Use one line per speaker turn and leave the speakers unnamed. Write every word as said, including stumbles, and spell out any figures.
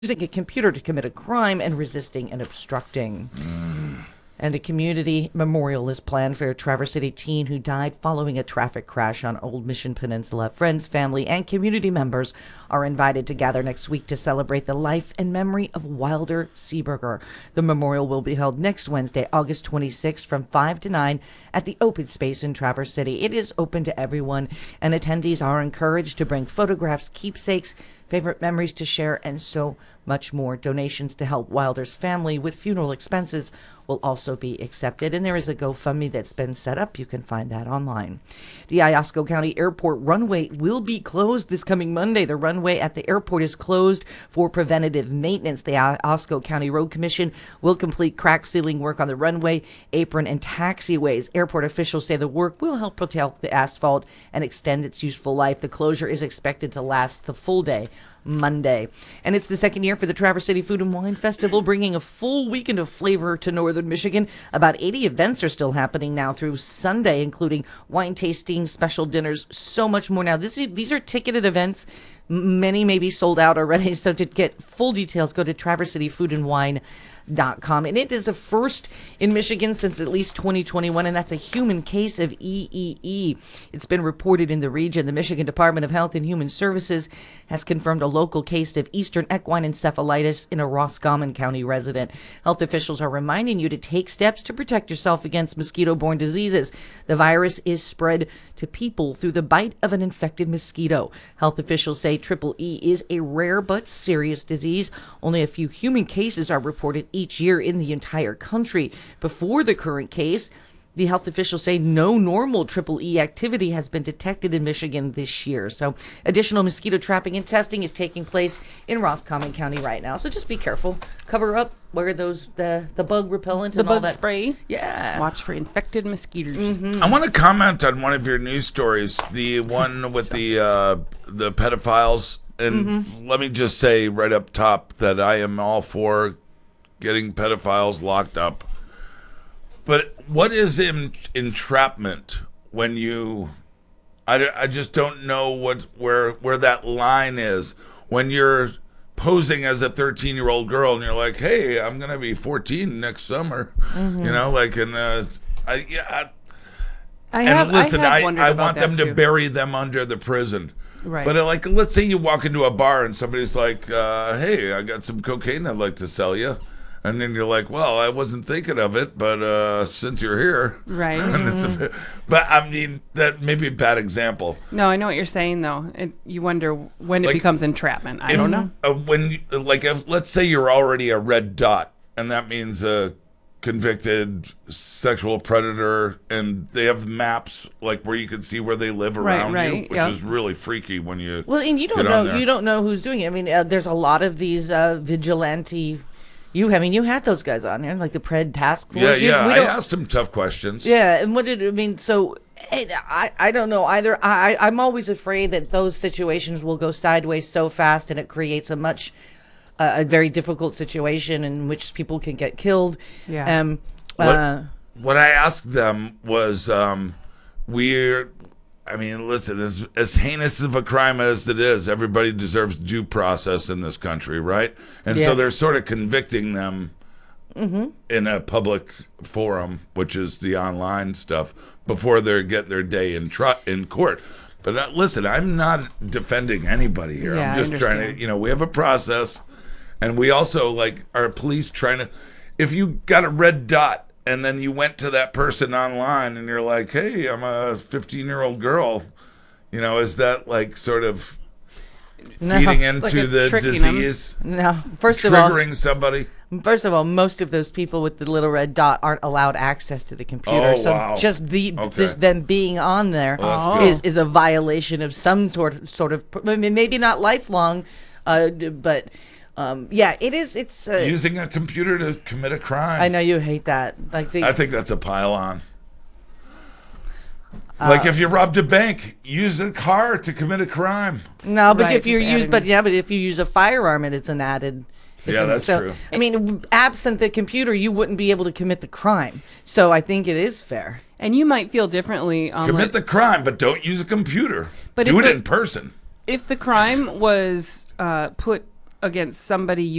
using a computer to commit a crime and resisting and obstructing. Mm. And a community memorial is planned for a Traverse City teen who died following a traffic crash on Old Mission Peninsula. Friends, family, and community members are invited to gather next week to celebrate the life and memory of Wilder Seeberger. The memorial will be held next Wednesday, August twenty-sixth from five to nine at the Open Space in Traverse City. It is open to everyone, and attendees are encouraged to bring photographs, keepsakes, favorite memories to share, and so much more. Donations to help Wilder's family with funeral expenses will also be accepted, and there is a GoFundMe that's been set up. You can find that online. The Iosco County Airport runway will be closed this coming Monday. The runway at the airport is closed for preventative maintenance. The Iosco County Road Commission will complete crack sealing work on the runway, apron, and taxiways. Airport officials say the work will help protect the asphalt and extend its useful life. The closure is expected to last the full day Monday. And it's the second year for the Traverse City Food and Wine Festival, bringing a full weekend of flavor to northern Michigan. About eighty events are still happening now through Sunday, including wine tasting, special dinners, so much more. Now, this is, these are ticketed events. Many may be sold out already, so to get full details, go to traverse city food and wine dot com. And it is a first in Michigan since at least twenty twenty-one, and that's a human case of E E E. It's been reported in the region. The Michigan Department of Health and Human Services has confirmed a local case of Eastern equine encephalitis in a Roscommon County resident. Health officials are reminding you to take steps to protect yourself against mosquito-borne diseases. The virus is spread to people through the bite of an infected mosquito. Health officials say Triple E is a rare but serious disease. Only a few human cases are reported each year in the entire country. Before the current case, the health officials say no normal Triple E activity has been detected in Michigan this year. So additional mosquito trapping and testing is taking place in Roscommon County right now. So just be careful. Cover up. Wear those the, the bug repellent
the
and all
bug
that
spray.
Yeah.
Watch for infected mosquitoes.
Mm-hmm. I want to comment on one of your news stories, the one with the uh, the pedophiles. And mm-hmm. let me just say right up top that I am all for getting pedophiles locked up. But what is en- entrapment when you... I, I just don't know what where where that line is. When you're posing as a thirteen-year-old girl and you're like, hey, I'm going to be fourteen next summer. Mm-hmm. You know, like, and uh, I, yeah, I,
I
and
have,
listen,
I,
I,
have
I want them
too.
to bury them under the prison.
Right.
But uh, like, let's say you walk into a bar and somebody's like, uh, hey, I got some cocaine I'd like to sell you. And then you're like, well, I wasn't thinking of it, but uh, since you're here.
Right.
That's a bit, but I mean, that may be a bad example.
No, I know what you're saying, though. It, you wonder when it
Like,
becomes entrapment. I
if,
don't know.
Uh, when, you, like, if, let's say you're already a red dot, and that means a convicted sexual predator, and they have maps, like, where you can see where they live around
right,
you, which
yeah.
is really freaky when you
Well, and you don't
get on
know
there.
you don't know who's doing it. I mean, uh, there's a lot of these uh, vigilante. You, I mean, you had those guys on there, like the Pred Task Force.
Yeah,
You-
yeah.
we
I
don't-
asked him tough questions.
Yeah, and what did I mean? So, eh, I, I don't know either. I, I'm always afraid that those situations will go sideways so fast, and it creates a much, uh, a very difficult situation in which people can get killed.
Yeah.
Um.
What,
Uh,
what I asked them was, um, we're, I mean, listen, as, as heinous of a crime as it is, everybody deserves due process in this country, right? And so
Yes.
they're sort of convicting them
mm-hmm.
in a public forum, which is the online stuff, before they're getting their day in tr- in court. But uh, listen, I'm not defending anybody here.
Yeah,
I'm
I
just trying to,
understand.
you know, we have a process, and we also, like, our police trying to, if you got a red dot and then you went to that person online and you're like, hey, I'm a fifteen-year-old girl, you know, is that, like, sort of
No.
feeding
Like
into
a
the
tricking 'em.
disease?
no. First of all,
Triggering somebody?
First of all, most of those people with the little red dot aren't allowed access to the computer.
Oh,
so
wow.
just the
Okay.
just them being on there
Well, that's
Oh.
good.
is is a violation of some sort sort of. I mean, maybe not lifelong, uh, d- but um, yeah, it is. It's. Uh,
Using a computer to commit a crime.
I know you hate that. Like, the,
I think that's a pile on.
Uh,
Like if you robbed a bank, use a car to commit a crime.
no, but
Right,
if you
just
use,
adding-
but yeah, but if you use a firearm, and it's an added. It's
Yeah,
an-
that's
so,
true.
I mean, absent the computer, you wouldn't be able to commit the crime. So I think it is fair.
And you might feel differently on
Commit
like,
the crime, but don't use a computer.
But
Do
if
it
the-
in person.
if the crime was uh, put against somebody